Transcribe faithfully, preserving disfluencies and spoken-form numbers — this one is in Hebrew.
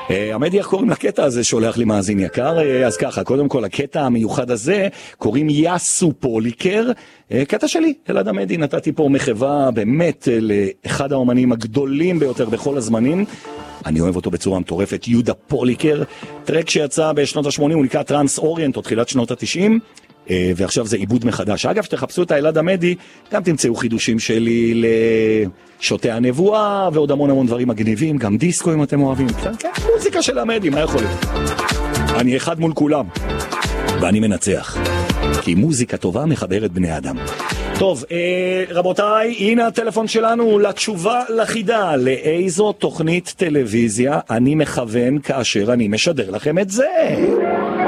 המדיה קוראים לקטע הזה שולח לי מאזין יקר, אז ככה, קודם כל הקטע המיוחד הזה קוראים יאסו פוליקר, קטע שלי, אלעד עמדי, נתתי פה מחווה באמת לאחד האומנים הגדולים ביותר בכל הזמנים, אני אוהב אותו בצורה מטורפת, יהודה פוליקר, טרק שיצא בשנות ה-שמונים, הוא נקרא טרנס אוריינט, או תחילת שנות ה-תשעים, ועכשיו זה עיבוד מחדש. אגב, שתחפשו את אלעד עמדי, גם תמצאו חידושים שלי לשוטי הנבואה, ועוד המון המון דברים מגניבים, גם דיסקו אם אתם אוהבים. כן, מוזיקה של עמדי, מה יכול להיות? אני אחד מול כולם, ואני מנצח, כי מוזיקה טובה מחברת בני אדם. טוב, אה, רבותיי, הנה הטלפון שלנו לתשובה לחידה, לאיזו תוכנית טלוויזיה אני מכוון כאשר אני משדר לכם את זה.